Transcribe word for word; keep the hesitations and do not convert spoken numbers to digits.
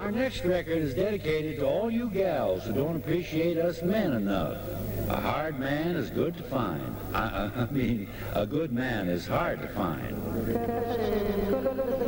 Our next record is dedicated to all you gals who don't appreciate us men enough. A hard man is good to find. I, I mean, a good man is hard to find.